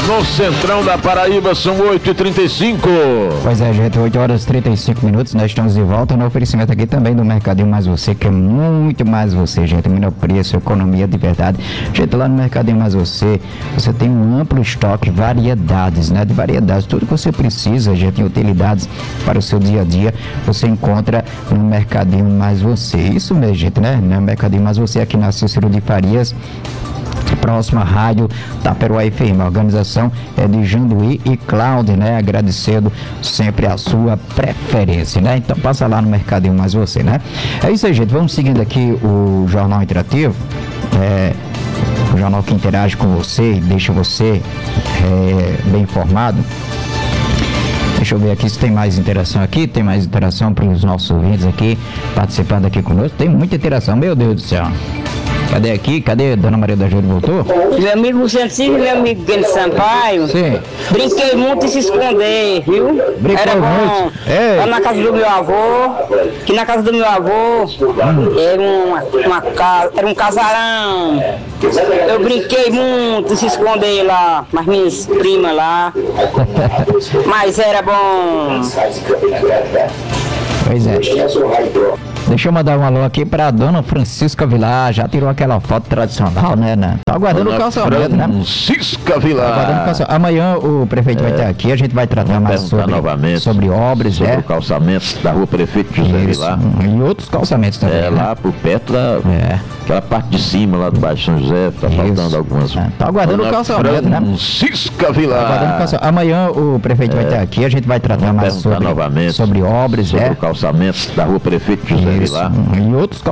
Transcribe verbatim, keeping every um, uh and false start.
no centrão da Paraíba, são oito e trinta e cinco. Pois é, gente, oito horas e trinta e cinco minutos, nós estamos de volta no oferecimento aqui também do Mercadinho Mais Você, que é muito mais você, gente, menor preço, economia de verdade. Gente, lá no Mercadinho Mais Você, você tem um amplo estoque, variedades, né, de variedades, tudo que você precisa, gente, em utilidades para o seu dia a dia, você encontra no Mercadinho Mais Você. Isso mesmo, gente, né, no Mercadinho Mais Você, aqui na Cícero de Farias, próxima rádio Taperoá F M. A organização é de Janduí e Cláudio, né? Agradecendo sempre a sua preferência, né? Então passa lá no Mercadinho Mais Você, né? É isso aí, gente. Vamos seguindo aqui o Jornal Interativo. É, o jornal que interage com você e deixa você é, bem informado. Deixa eu ver aqui se tem mais interação aqui. Tem mais interação para os nossos ouvintes aqui, participando aqui conosco. Tem muita interação, meu Deus do céu. Cadê aqui? Cadê? Dona Maria da Júlia voltou? Meu amigo Luciano Silva e meu amigo Guilherme Sampaio. Sim. Brinquei muito em se esconder, viu? Brincou Era bom. muito? É. Lá na casa do meu avô, que na casa do meu avô Hum. era, uma, uma casa, era um casarão. Eu brinquei muito em se esconder lá, mas minhas primas lá. Mas era bom. Pois é. Deixa eu mandar um alô aqui pra dona Francisca Vilar. Já tirou aquela foto tradicional, né? né? Tá aguardando Dona o calçamento, né? Francisca Vilar. Tá aguardando o calçamento. Amanhã o prefeito é. vai estar aqui. A gente vai tratar mais sobre, novamente sobre obras, sobre né? o calçamento da rua Prefeito José Isso. Vilar. E outros calçamentos também. É, né? lá por perto da... É. Aquela parte de cima lá do Baixo São José, tá Isso. faltando algumas... É. Tá aguardando Dona o calçamento, né? Francisca Vilar. Tá aguardando o calçamento. Amanhã o prefeito é. vai estar aqui. A gente vai tratar mais sobre, novamente sobre obras, sobre né? o calçamento da rua Prefeito José Isso. Vilar. E outros